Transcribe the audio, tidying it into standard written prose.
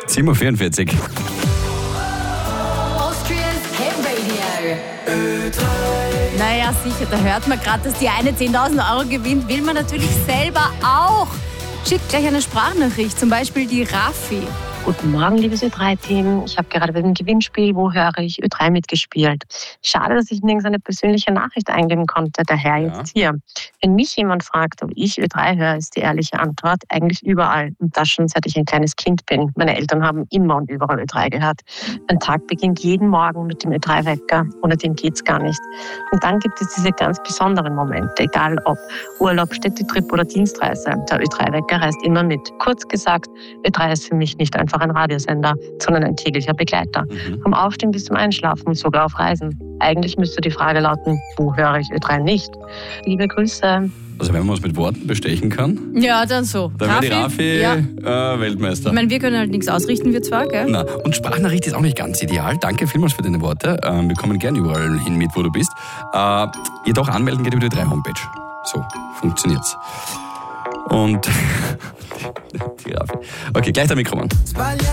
7:44 Uhr. Naja, sicher, da hört man gerade, dass die eine 10.000 Euro gewinnt, will man natürlich selber auch. Schickt gleich eine Sprachnachricht, zum Beispiel die Raffi. Guten Morgen, liebes Ö3-Team. Ich habe gerade bei dem Gewinnspiel Wo höre ich Ö3 mitgespielt. Schade, dass ich nirgends eine persönliche Nachricht eingeben konnte, daher jetzt hier. Wenn mich jemand fragt, ob ich Ö3 höre, ist die ehrliche Antwort eigentlich überall. Und das schon seit ich ein kleines Kind bin. Meine Eltern haben immer und überall Ö3 gehört. Mein Tag beginnt jeden Morgen mit dem Ö3-Wecker. Ohne den geht's gar nicht. Und dann gibt es diese ganz besonderen Momente, egal ob Urlaub, Städtetrip oder Dienstreise. Der Ö3-Wecker reist immer mit. Kurz gesagt, Ö3 ist für mich nicht einfach ein Radiosender, sondern ein täglicher Begleiter. Vom Aufstehen bis zum Einschlafen, sogar auf Reisen. Eigentlich müsste die Frage lauten, wo höre ich Ö3 nicht? Liebe Grüße. Also wenn man es mit Worten bestechen kann, Ja, dann so. dann wäre die Raffi Weltmeister. Ich meine, wir können halt nichts ausrichten, wir zwar, gell? Na, und Sprachnachricht ist auch nicht ganz ideal. Danke vielmals für deine Worte. Wir kommen gerne überall hin mit, wo du bist. Jedoch anmelden geht über die Ö3-Homepage. So funktioniert's. Und die Raffi. Okay, gleich der Mikromann.